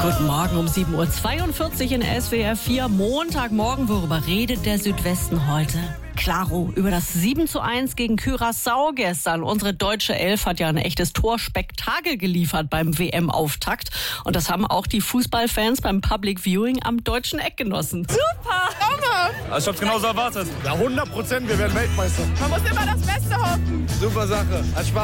Guten Morgen um 7.42 Uhr in SWR 4. Montagmorgen, worüber redet der Südwesten heute? Klaro, über das 7:1 gegen Curaçao gestern. Unsere deutsche Elf hat ja ein echtes Torspektakel geliefert beim WM-Auftakt. Und das haben auch die Fußballfans beim Public Viewing am deutschen Eck genossen. Super! Also ich hab's genauso erwartet. Ja, 100%, wir werden Weltmeister. Man muss immer das Beste hoffen. Super Sache, hat Spaß